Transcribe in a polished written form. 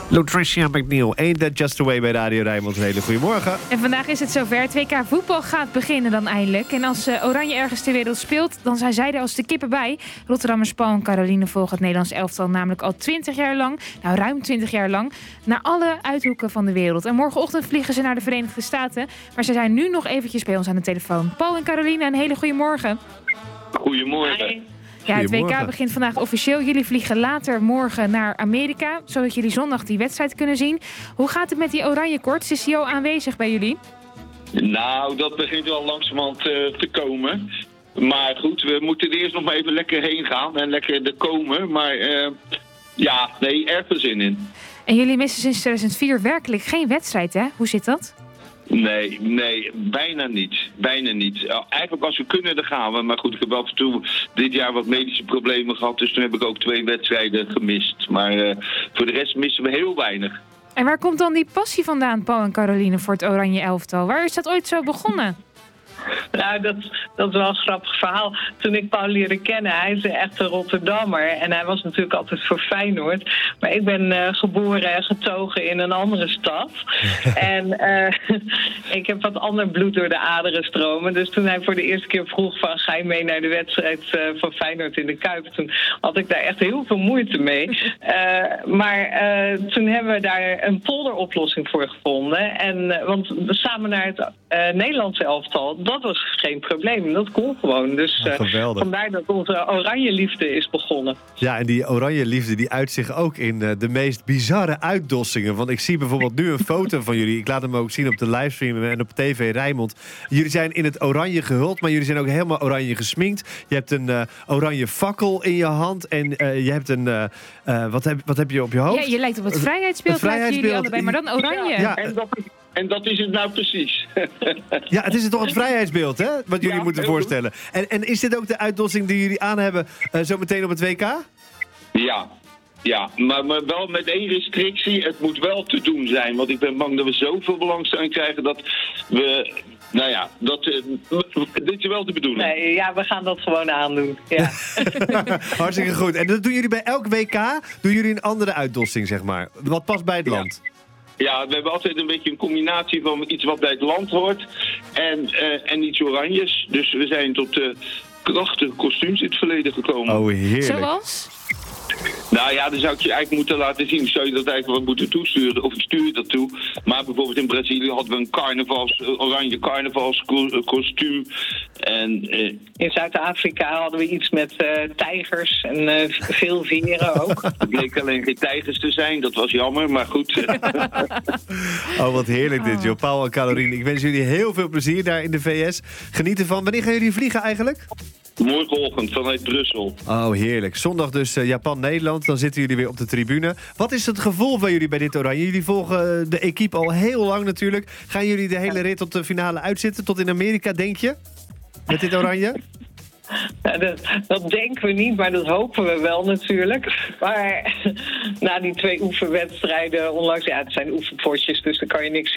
Latricia McNeil, Ain't That Just The Way bij Radio Rijnmond. Een hele goedemorgen. En vandaag is het zover. Het WK voetbal gaat beginnen dan eindelijk. En als Oranje ergens ter wereld speelt, dan zijn zij er als de kippen bij. Rotterdammers Paul en Caroline volgen het Nederlands elftal namelijk al 20 jaar lang, ruim 20 jaar lang, naar alle uithoeken van de wereld. En morgenochtend vliegen ze naar de Verenigde Staten. Maar ze zijn nu nog eventjes bij ons aan de telefoon. Paul en Caroline, een hele goede morgen. Goedemorgen. Hi. Ja, het WK begint vandaag officieel. Jullie vliegen later morgen naar Amerika, zodat jullie zondag die wedstrijd kunnen zien. Hoe gaat het met die oranje koorts? Is die al aanwezig bij jullie? Nou, dat begint wel langzamerhand te komen. Maar goed, we moeten er eerst nog maar even lekker heen gaan en lekker er komen. Maar erg veel zin in. En jullie missen sinds 2004 werkelijk geen wedstrijd, hè? Hoe zit dat? Nee, bijna niet. Eigenlijk als we kunnen, dan gaan we. Maar goed, ik heb af en toe dit jaar wat medische problemen gehad. Dus toen heb ik ook 2 wedstrijden gemist. Maar voor de rest missen we heel weinig. En waar komt dan die passie vandaan, Paul en Caroline, voor het Oranje elftal? Waar is dat ooit zo begonnen? Nou, dat is wel een grappig verhaal. Toen ik Paul leerde kennen, hij is een echte Rotterdammer. En hij was natuurlijk altijd voor Feyenoord. Maar ik ben geboren en getogen in een andere stad. En ik heb wat ander bloed door de aderen stromen. Dus toen hij voor de eerste keer vroeg van, ga je mee naar de wedstrijd van Feyenoord in de Kuip? Toen had ik daar echt heel veel moeite mee. Maar toen hebben we daar een polderoplossing voor gevonden. En, want samen naar het Nederlandse elftal, dat was geen probleem. Dat kon gewoon. Dus vandaar dat onze oranje liefde is begonnen. Ja, en die oranje liefde die uit zich ook in de meest bizarre uitdossingen. Want ik zie bijvoorbeeld nu een foto van jullie. Ik laat hem ook zien op de livestream en op TV Rijnmond. Jullie zijn in het oranje gehuld, maar jullie zijn ook helemaal oranje gesminkt. Je hebt een oranje fakkel in je hand en je hebt een... wat heb je op je hoofd? Ja, je lijkt op het vrijheidsbeeld. Jullie allebei, maar dan oranje. Ja. En dat is het nou precies. Ja, het is toch het vrijheidsbeeld, hè? Wat jullie moeten voorstellen. En is dit ook de uitdossing die jullie aan hebben zo meteen op het WK? Ja, maar wel met 1 restrictie. Het moet wel te doen zijn. Want ik ben bang dat we zoveel belangstelling krijgen dat we... dit is wel de bedoeling. Nee, ja, we gaan dat gewoon aandoen. Ja. Hartstikke goed. En dat doen jullie bij elk WK? Doen jullie een andere uitdossing, zeg maar? Wat past bij het land? Ja, we hebben altijd een beetje een combinatie van iets wat bij het land hoort en iets oranjes. Dus we zijn tot krachtige kostuums in het verleden gekomen. Oh, heerlijk. Zoals? Nou ja, dan zou ik je eigenlijk moeten laten zien. Zou je dat eigenlijk wat moeten toesturen? Of ik stuur je dat toe. Maar bijvoorbeeld in Brazilië hadden we een oranje carnavalskostuum. En in Zuid-Afrika hadden we iets met tijgers en veel veren ook. Het bleek alleen geen tijgers te zijn. Dat was jammer, maar goed. Oh, wat heerlijk dit, joh. Paul en Caroline, ik wens jullie heel veel plezier daar in de VS. Geniet ervan. Wanneer gaan jullie vliegen eigenlijk? Morgenochtend vanuit Brussel. Oh, heerlijk. Zondag dus Japan-Nederland. Dan zitten jullie weer op de tribune. Wat is het gevoel van jullie bij dit oranje? Jullie volgen de equipe al heel lang natuurlijk. Gaan jullie de hele rit tot de finale uitzitten? Tot in Amerika, denk je? Met dit oranje? Nou, dat denken we niet, maar dat hopen we wel natuurlijk. Maar na die 2 oefenwedstrijden onlangs... Ja, het zijn oefenpotjes, dus daar kan je niks